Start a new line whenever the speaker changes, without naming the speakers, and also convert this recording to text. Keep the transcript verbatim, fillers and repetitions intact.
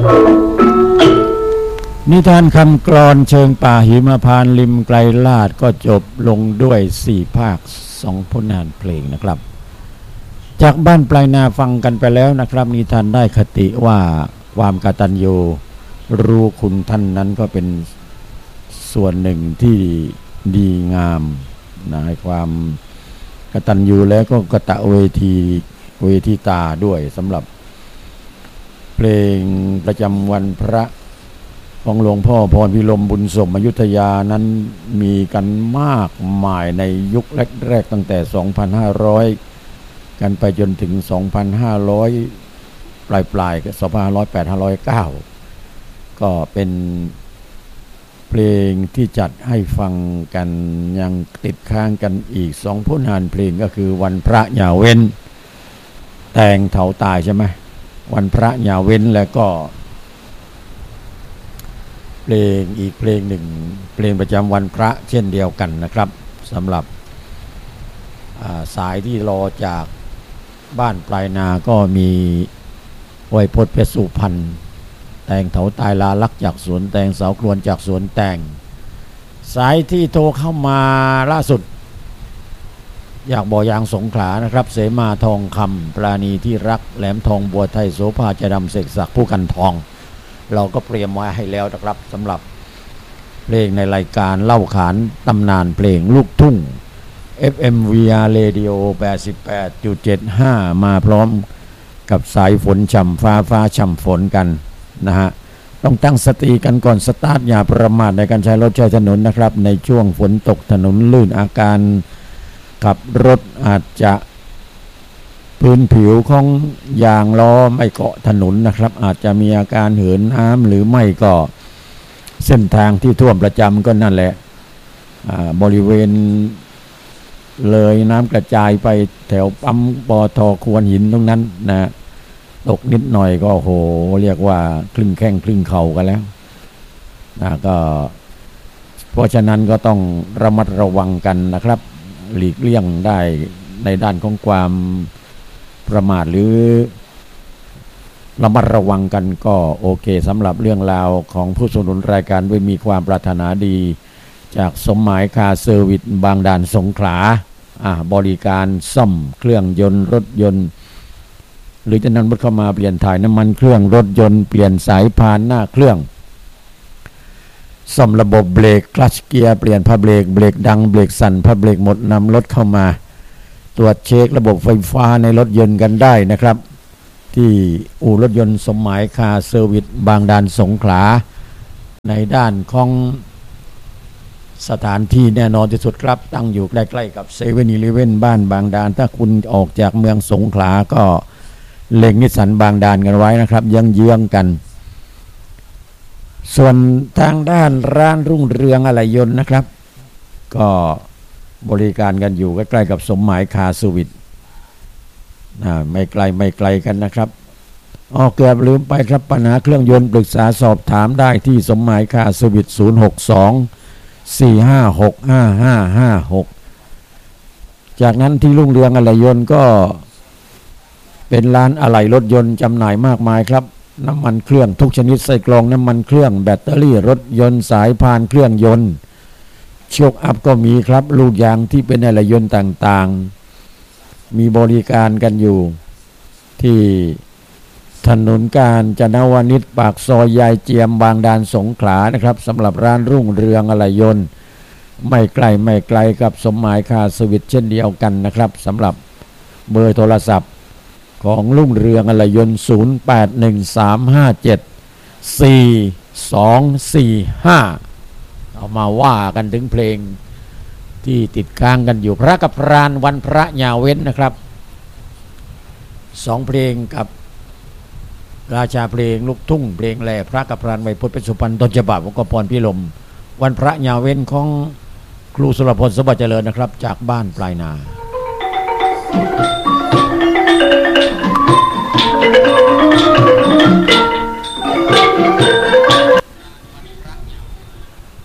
นิทานคำกลอนเชิงป่าหิมพานต์ริมไกลลาดก็จบลงด้วยสี่ภาคสองผลงานเพลงนะครับจากบ้านปลายนาฟังกันไปแล้วนะครับนิทานได้คติว่าความกตัญญูรู้คุณท่านนั้นก็เป็นส่วนหนึ่งที่ดีงามนะความกตัญญูแล้วก็กตเวทีเวทีตาด้วยสำหรับเพลงประจำวันพระของหลวงพ่อพรพิรมบุญสมอยุธยานั้นมีกันมากมายในยุคแรกๆตั้งแต่ สองพันห้าร้อย กันไปจนถึง สองพันห้าร้อย ปลายๆ สองพันห้าร้อยแปด ห้าร้อยเก้า ก็เป็นเพลงที่จัดให้ฟังกันยังติดค้างกันอีกสองผลงานเพลงก็คือวันพระอย่าเว้นแตงเถาตายใช่ไหมวันพระอย่าเว้นแล้วก็เพลงอีกเพลงหนึ่งเพลงประจำวันพระเช่นเดียวกันนะครับสำหรับสายที่รอจากบ้านปลายนาก็มีไวยพจน์เพชรสุพรรณแตงเถาตายลาลักจากสวนแตงเสาครวนจากสวนแตงสายที่โทรเข้ามาล่าสุดอยากบ่อยางสงขลานะครับเสมาทองคำปราณีที่รักแหลมทองบัวไทยโสภาจะดำเสกศักดิ์ผู้กันทองเราก็เตรียมไว้ให้แล้วนะครับสำหรับเพลงในรายการเล่าขานตำนานเพลงลูกทุ่ง เอฟ เอ็ม วี อาร์ Radio แปดสิบแปดจุดเจ็ดห้า มาพร้อมกับสายฝนฉ่ำฟ้าฟ้าฉ่ำฝนกันนะฮะต้องตั้งสติกันก่อนสตาร์ทอย่าประมาทในการใช้รถใช้ถนนนะครับในช่วงฝนตกถนนลื่นอาการขับรถอาจจะพื้นผิวของยางล้อไม่เกาะถนนนะครับอาจจะมีอาการเหินน้ำหรือไม่ก็เส้นทางที่ท่วมประจำก็นั่นแหละบริเวณเลยน้ำกระจายไปแถวปั๊มปตท.ควรหินตรงนั้นนะตกนิดหน่อยก็โหเรียกว่าครึ่งแข้งครึ่งเข่ากันแล้วนะก็เพราะฉะนั้นก็ต้องระมัดระวังกันนะครับหลีกเลี่ยงได้ในด้านของความประมาทหรือระมัดระวังกันก็โอเคสำหรับเรื่องราวของผู้สนับสนุนรายการด้วยมีความปรารถนาดีจากสมหมายคาร์เซอร์วิสบางด่านสงขลาอ่าบริการซ่อมเครื่องยนต์รถยนต์หรือจะนำรถเข้ามาเปลี่ยนถ่ายน้ำมันเครื่องรถยนต์เปลี่ยนสายพานหน้าเครื่องซ่อมระบบเบรกคลัตช์เกียร์เปลี่ยนผ้าเบรกเบรกดังเบรกสั่นผ้าเบรกหมดนำรถเข้ามาตรวจเช็คระบบไฟฟ้าในรถยนต์กันได้นะครับที่อู่รถยนต์สมหมายคาร์เซอร์วิสบางด่านสงขลาในด้านของสถานที่แน่นอนที่สุดครับตั้งอยู่ใกล้ๆกับเซเว่นอีเลฟเว่นบ้านบางด่านถ้าคุณออกจากเมืองสงขลาก็เล็งนิสสันบางด่านกันไว้นะครับยังเยื้องกันส่วนทางด้านร้านรุ่งเรืองอะไหล่ยนต์นะครับก็บริการกันอยู่ใกล้ๆกับสมหมายคาร์เซอร์วิสไม่ไกลไม่ไกลกันนะครับอ๋อเกือบลืมไปครับปัญหาเครื่องยนต์ปรึกษาสอบถามได้ที่สมหมายคาร์เซอร์วิสศูนย์ หก สอง สี่ ห้า หก ห้า ห้า ห้า หกจากนั้นที่รุ่งเรืองอะไหล่ยนต์ก็เป็นร้านอะไหล่รถยนต์จำหน่ายมากมายครับน้ำมันเครื่องทุกชนิดใส่กล่องน้ำมันเครื่องแบตเตอรี่รถยนต์สายพานเครื่องยนต์โชคอัพก็มีครับลูกยางที่เป็นอะไหล่ยนต์ต่างๆมีบริการกันอยู่ที่ถนนกาญจนวนิชปากซอยยายเจียมบางด่านสงขลานะครับสำหรับร้านรุ่งเรืองอะไหล่ยนต์ไม่ไกลไม่ไกลกับสมหมายคาร์เซอร์วิสเช่นเดียวกันนะครับสำหรับเบอร์โทรศัพท์ของรุ่งเรืองอะไหล่ยนต์ศูนย์ แปด หนึ่ง สาม ห้า เจ็ด สี่ สอง สี่ ห้าเอามาว่ากันถึงเพลงที่ติดค้างกันอยู่พระกับพรานวันพระอย่าเว้นนะครับสองเพลงกับราชาเพลงลูกทุ่งเพลงแหล่พระกับพรานไวยพจน์เพชรสุพรรณต้นฉบับของกพรพิรมวันพระอย่าเว้นของครูสุรพลสมบัติเจริญนะครับจากบ้านปลายนา